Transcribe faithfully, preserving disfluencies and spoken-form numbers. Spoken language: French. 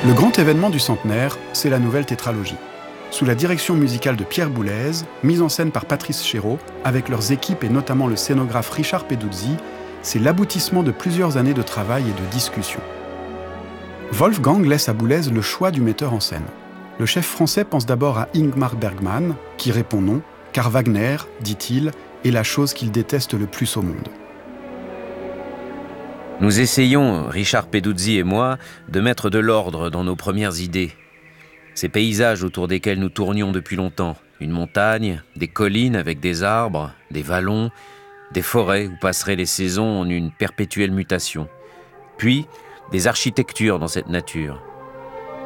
Le grand événement du centenaire, c'est la nouvelle tétralogie. Sous la direction musicale de Pierre Boulez, mise en scène par Patrice Chéreau, avec leurs équipes et notamment le scénographe Richard Peduzzi, c'est l'aboutissement de plusieurs années de travail et de discussion. Wolfgang laisse à Boulez le choix du metteur en scène. Le chef français pense d'abord à Ingmar Bergman, qui répond non, car Wagner, dit-il, est la chose qu'il déteste le plus au monde. Nous essayons, Richard Peduzzi et moi, de mettre de l'ordre dans nos premières idées. Ces paysages autour desquels nous tournions depuis longtemps, une montagne, des collines avec des arbres, des vallons, des forêts où passeraient les saisons en une perpétuelle mutation. Puis, des architectures dans cette nature,